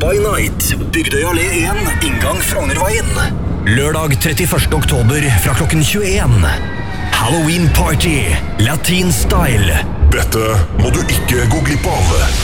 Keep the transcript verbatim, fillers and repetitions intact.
by Night, Bygdøy allé én, inngang Frognerveien. Lørdag trettiførste oktober fra klokken tjueen. Halloween party, latin style. Dette må du ikke gå glipp av.